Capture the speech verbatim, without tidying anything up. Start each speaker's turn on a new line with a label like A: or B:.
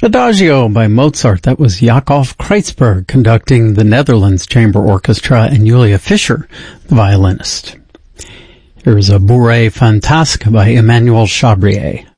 A: Adagio by Mozart. That was Jacob Kreitzberg conducting the Netherlands Chamber Orchestra and Julia Fischer, the violinist. Here's a Bourrée Fantasque by Emmanuel Chabrier.